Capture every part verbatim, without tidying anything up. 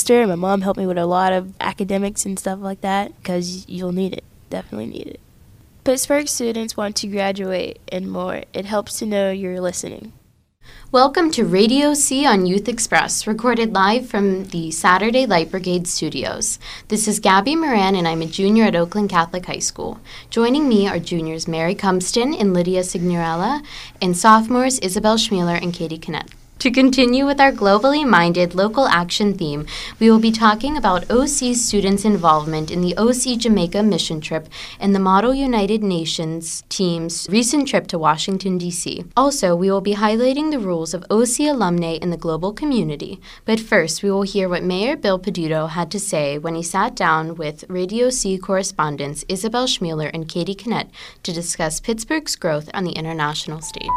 sister and my mom helped me with a lot of academics and stuff like that because you'll need it. Definitely need it. Pittsburgh students want to graduate and more. It helps to know you're listening. Welcome to Radio C on Youth Express, recorded live from the Saturday Light Brigade studios. This is Gabby Moran, and I'm a junior at Oakland Catholic High School. Joining me are juniors Mary Cumston and Lydia Signorella, and sophomores Isabel Schmeler and Katie Kinnett. To continue with our globally minded local action theme, we will be talking about O C students' involvement in the O C Jamaica mission trip and the Model United Nations team's recent trip to Washington, D C Also, we will be highlighting the roles of O C alumni in the global community. But first, we will hear what Mayor Bill Peduto had to say when he sat down with Radio C correspondents Isabel Schmeler and Katie Kinnett to discuss Pittsburgh's growth on the international stage.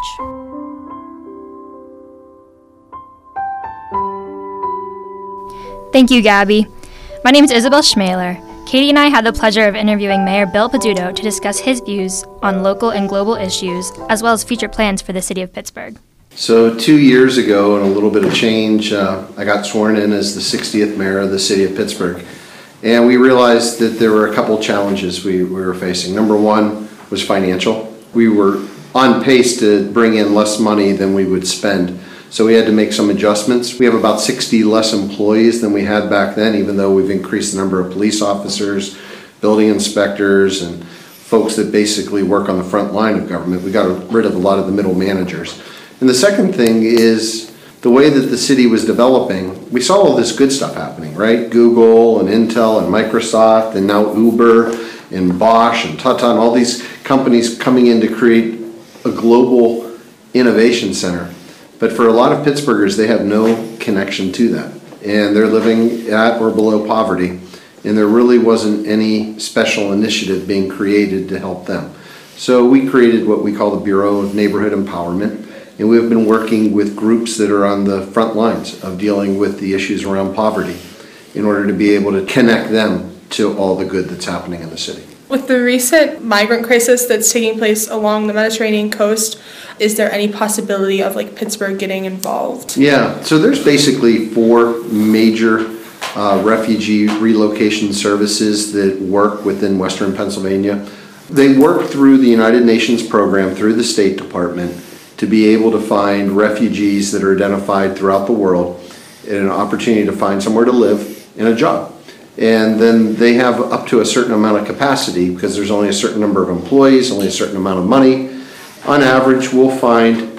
Thank you, Gabby. My name is Isabel Schmeler. Katie and I had the pleasure of interviewing Mayor Bill Peduto to discuss his views on local and global issues, as well as future plans for the city of Pittsburgh. So two years ago, and a little bit of change, uh, I got sworn in as the sixtieth mayor of the city of Pittsburgh. And we realized that there were a couple challenges we, we were facing. Number one was financial. We were on pace to bring in less money than we would spend. So we had to make some adjustments. We have about sixty less employees than we had back then, even though we've increased the number of police officers, building inspectors, and folks that basically work on the front line of government. We got rid of a lot of the middle managers. And the second thing is the way that the city was developing. We saw all this good stuff happening, right? Google and Intel and Microsoft and now Uber and Bosch and Tata and all these companies coming in to create a global innovation center. But for a lot of Pittsburghers, they have no connection to that. And they're living at or below poverty. And there really wasn't any special initiative being created to help them. So we created what we call the Bureau of Neighborhood Empowerment. And we've been working with groups that are on the front lines of dealing with the issues around poverty in order to be able to connect them to all the good that's happening in the city. With the recent migrant crisis that's taking place along the Mediterranean coast, is there any possibility of like Pittsburgh getting involved? Yeah, so there's basically four major uh, refugee relocation services that work within Western Pennsylvania. They work through the United Nations program, through the State Department, to be able to find refugees that are identified throughout the world and an opportunity to find somewhere to live and a job. And then they have up to a certain amount of capacity because there's only a certain number of employees, only a certain amount of money. On average, we'll find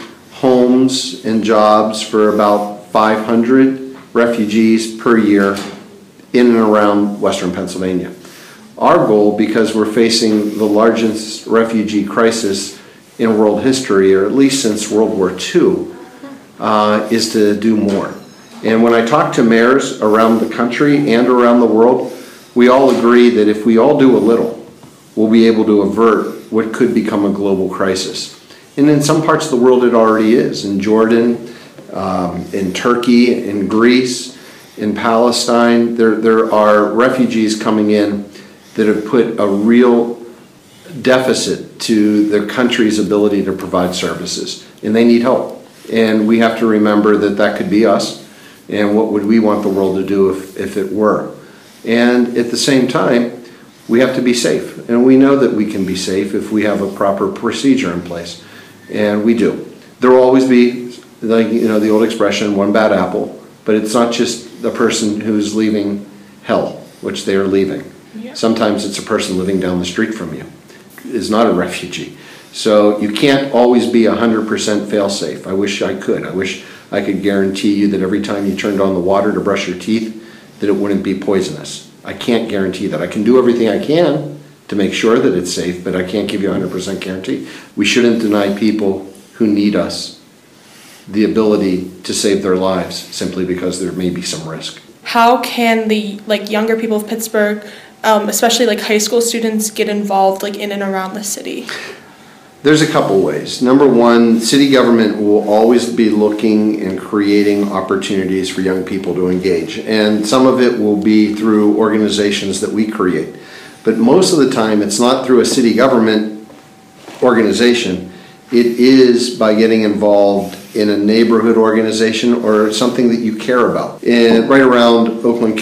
homes and jobs for about five hundred refugees per year in and around Western Pennsylvania. Our goal, because we're facing the largest refugee crisis in world history, or at least since World War Two, uh, is to do more. And when I talk to mayors around the country and around the world, we all agree that if we all do a little, we'll be able to avert what could become a global crisis. And in some parts of the world it already is. In Jordan, um, in Turkey, in Greece, in Palestine, there, there are refugees coming in that have put a real deficit to their country's ability to provide services. And they need help. And we have to remember that that could be us. And what would we want the world to do if, if it were? And at the same time, we have to be safe. And we know that we can be safe if we have a proper procedure in place. And we do. There will always be, like, you know, the old expression, one bad apple. But it's not just the person who's leaving hell, which they are leaving. Yeah. Sometimes it's a person living down the street from you, is not a refugee. So you can't always be one hundred percent fail-safe. I wish I could. I wish I could guarantee you that every time you turned on the water to brush your teeth, that it wouldn't be poisonous. I can't guarantee that. I can do everything I can to make sure that it's safe, but I can't give you a one hundred percent guarantee. We shouldn't deny people who need us the ability to save their lives simply because there may be some risk. How can the like younger people of Pittsburgh, um, especially like high school students, get involved like in and around the city? There's a couple ways. Number one, city government will always be looking and creating opportunities for young people to engage. And some of it will be through organizations that we create. But most of the time, it's not through a city government organization. It is by getting involved in a neighborhood organization or something that you care about. And right around Oakland